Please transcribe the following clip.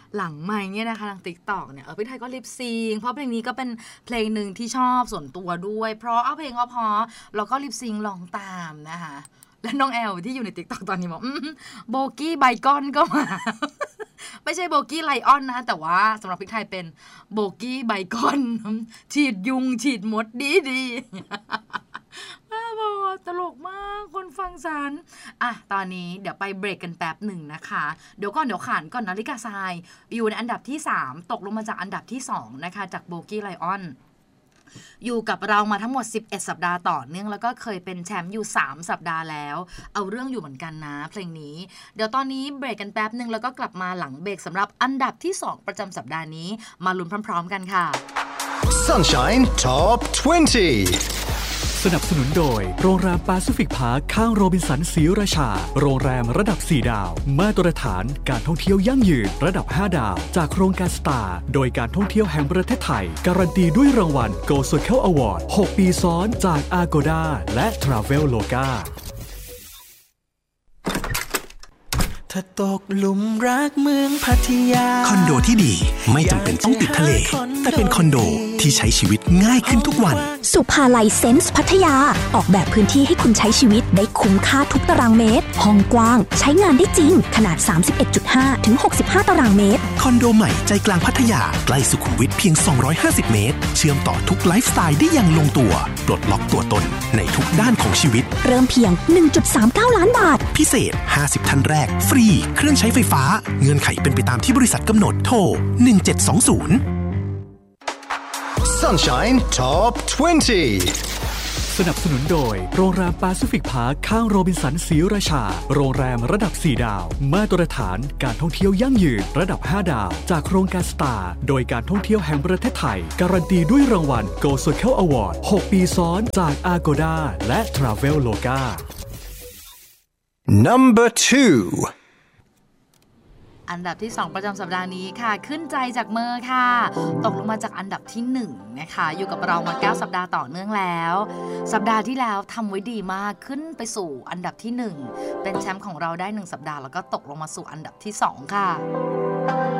หลังไมค์เนี่ยนะคะทาง TikTok เนี่ยพี่ไทยก็ลิปซิงเพราะเพลงนี้ก็เป็นเพลงหนึ่งที่ชอบส่วนตัวด้วยเพราะเอาเพลงก็เพราะแล้วก็ลิปซิงลองตามนะคะและน้องแอลที่อยู่ใน TikTok ตอนนี้บอกโบกี้ไบกอนก็มา ไม่ใช่โบกี้ไลออนนะแต่ว่าสำหรับพี่ไทยเป็นโบกี้ไบกอนฉีดยุงฉีดมดดีบ้าบอตลกมากคนฟังฉันตอนนี้เดี๋ยวไปเบรกกันแป๊บหนึ่งนะคะเดี๋ยวขานก่อนนาฬิกาทรายอยู่ในอันดับที่3ตกลงมาจากอันดับที่2นะคะจากโบกี้ไลออนอยู่กับเรามาทั้งหมด11สัปดาห์ต่อเนื่องแล้วก็เคยเป็นแชมป์อยู่3สัปดาห์แล้วเอาเรื่องอยู่เหมือนกันนะเพลงนี้เดี๋ยวตอนนี้เบรกกันแป๊บนึงแล้วก็กลับมาหลังเบรกสำหรับอันดับที่2ประจำสัปดาห์นี้มาลุ้นพร้อมๆกันค่ะ Sunshine Top 20 สนับสนุนโดยโรงแรมแปซิฟิกพาร์คข้างโรบินสันศรีราชาโรงแรมระดับ4ดาวมาตรฐานการท่องเที่ยวยั่งยืนระดับ5ดาวจากโครงการสตาร์โดยการท่องเที่ยวแห่งประเทศไทยการันตีด้วยรางวัล Go Circle Award 6 ปีซ้อนจาก Agoda และ Traveloka ถ้าตกหลุมรักเมืองพัทยาคอนโดที่ดีไม่จำเป็นต้องติดทะเลแต่เป็นคอนโดที่ใช้ชีวิตง่ายขึ้นทุกวันสุภาลัยเซนส์พัทยาออกแบบพื้นที่ให้คุณใช้ชีวิตได้คุ้มค่าทุกตารางเมตรห้องกว้างใช้งานได้จริงขนาด 31.5 ถึง 65 ตารางเมตรคอนโดใหม่ใจกลางพัทยาใกล้สุขุมวิทเพียง250เมตรเชื่อมต่อทุกไลฟ์สไตล์ได้อย่างลงตัวปลดล็อกตัวตนในทุกด้านของชีวิตเริ่มเพียง 1.39 ล้านบาทพิเศษ50ท่านแรกฟรีเครื่องใช้ไฟฟ้าเงื่อนไขเป็นไปตามที่บริษัทกำหนดโทร1720 Sunshine Top 20 สนับสนุนโดยโรงแรมแปซิฟิกพาร์คข้างโรบินสันศรีราชาโรงแรมระดับ4ดาวมาตรฐานการท่องเที่ยวยั่งยืนระดับ5ดาวจากโครงการสตาร์โดยการท่องเที่ยวแห่งประเทศไทยการันตีด้วยรางวัล Go Circle Award 6 ปีซ้อนจาก Agoda และ Traveloka Number 2 อันดับที่2ประจำสัปดาห์นี้ค่ะขึ้นใจจากเมอร์ค่ะตกลงมาจากอันดับที่1นะคะอยู่กับเรามา9สัปดาห์ต่อเนื่องแล้วสัปดาห์ที่แล้วทำไว้ดีมากขึ้นไปสู่อันดับที่1เป็นแชมป์ของเราได้1สัปดาห์แล้วก็ตกลงมาสู่อันดับที่2ค่ะ